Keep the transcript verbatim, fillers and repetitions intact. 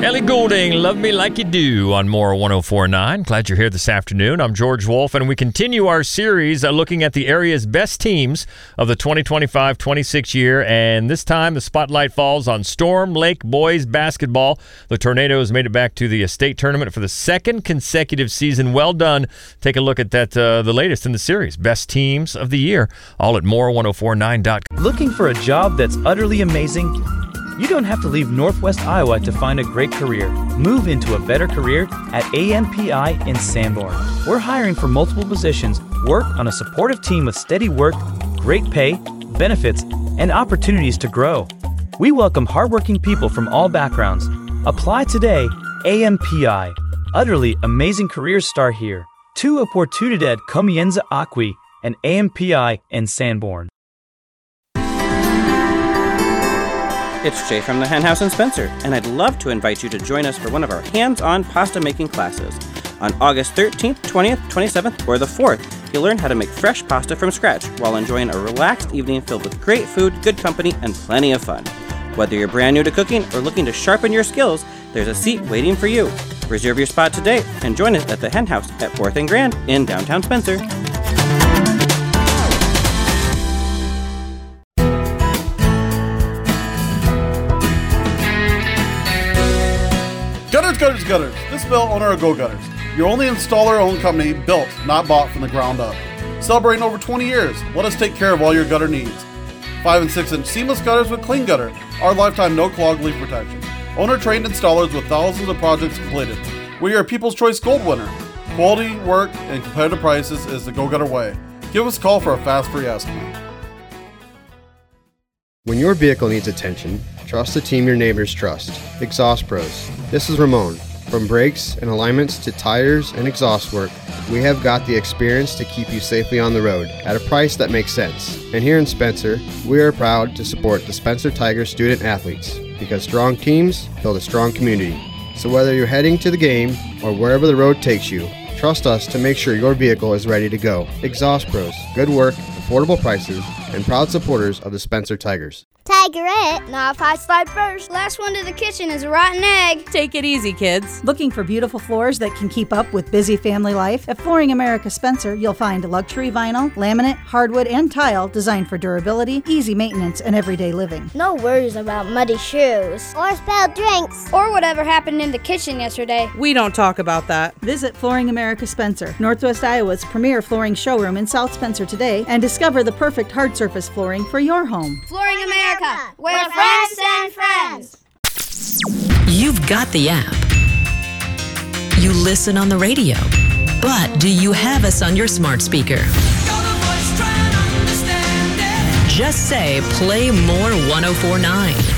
Ellie Goulding, Love Me Like You Do on More one oh four point nine. Glad you're here this afternoon. I'm George Wolf, and we continue our series uh, looking at the area's best teams of the twenty twenty-five twenty-six year, and this time the spotlight falls on Storm Lake boys basketball. The Tornadoes made it back to the state tournament for the second consecutive season. Well done. Take a look at that, uh, the latest in the series. Best teams of the year, all at more ten forty-nine dot com. Looking for a job that's utterly amazing? You don't have to leave Northwest Iowa to find a great career. Move into a better career at A M P I in Sanborn. We're hiring for multiple positions. Work on a supportive team with steady work, great pay, benefits, and opportunities to grow. We welcome hardworking people from all backgrounds. Apply today. A M P I. Utterly amazing careers start here. Tu oportunidad comienza aquí, and A M P I in Sanborn. It's Jay from the Hen House in Spencer, and I'd love to invite you to join us for one of our hands-on pasta making classes. On August thirteenth, twentieth, twenty-seventh, or the fourth, you'll learn how to make fresh pasta from scratch while enjoying a relaxed evening filled with great food, good company, and plenty of fun. Whether you're brand new to cooking or looking to sharpen your skills, there's a seat waiting for you. Reserve your spot today and join us at the Hen House at fourth and Grand in downtown Spencer. Gutters, gutters, gutters. This is Bill, owner of Go Gutters. Your only installer-owned company, built, not bought from the ground up. Celebrating over twenty years, let us take care of all your gutter needs. five and six inch seamless gutters with clean gutter. Our lifetime no-clog leak protection. Owner-trained installers with thousands of projects completed. We are People's Choice Gold winner. Quality, work, and competitive prices is the Go Gutter way. Give us a call for a fast free estimate. When your vehicle needs attention, trust the team your neighbors trust. Exhaust Pros. This is Ramon. From brakes and alignments to tires and exhaust work, we have got the experience to keep you safely on the road at a price that makes sense. And here in Spencer, we are proud to support the Spencer Tigers student athletes, because strong teams build a strong community. So whether you're heading to the game or wherever the road takes you, trust us to make sure your vehicle is ready to go. Exhaust Pros. Good work, affordable prices, and proud supporters of the Spencer Tigers. Tigerette, not if I slide first. Last one to the kitchen is a rotten egg. Take it easy, kids. Looking for beautiful floors that can keep up with busy family life? At Flooring America Spencer, you'll find luxury vinyl, laminate, hardwood, and tile designed for durability, easy maintenance, and everyday living. No worries about muddy shoes. Or spilled drinks. Or whatever happened in the kitchen yesterday. We don't talk about that. Visit Flooring America Spencer, Northwest Iowa's premier flooring showroom in South Spencer today, and discover the perfect hard surface flooring for your home. Flooring America, where friends send friends. You've got the app. You listen on the radio. But do you have us on your smart speaker? Just say, play more ten forty-nine.